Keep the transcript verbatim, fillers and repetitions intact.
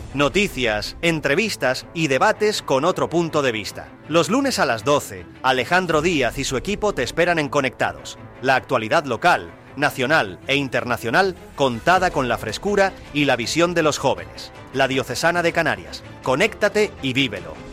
Noticias, entrevistas y debates con otro punto de vista. Los lunes a las doce, Alejandro Díaz y su equipo te esperan en Conectados. La actualidad local, nacional e internacional contada con la frescura y la visión de los jóvenes. La Diocesana de Canarias. Conéctate y vívelo.